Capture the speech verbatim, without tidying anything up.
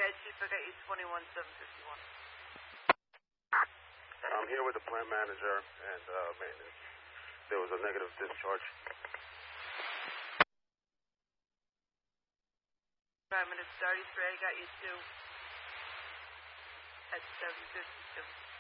Chief, I got you twenty-one seven fifty-one. I'm here with the plant manager and uh, maintenance. There was a negative discharge. Five minutes thirty-three, I got you two at seven fifty-two.